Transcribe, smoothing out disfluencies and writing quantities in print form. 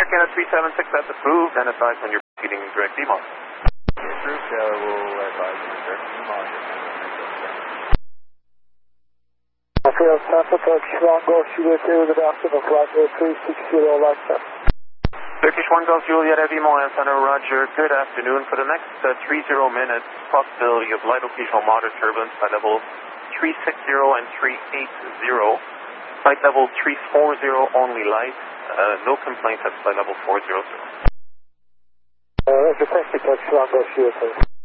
check in at 376, that's approved, and advise when you're proceeding direct VMOS. Approved, we'll advise you direct VMOS. Field Papa, Turkish 1 Golf Juliet, good afternoon, flight 360, light check. Turkish 1 Golf Juliet, VMO Center, Roger, good afternoon. For the next 30 minutes, possibility of light occasional moderate turbulence by level 360 and 380. Flight level 340 only light, no complaints at flight level 400. Thank you, Turkish 1 Golf Juliet.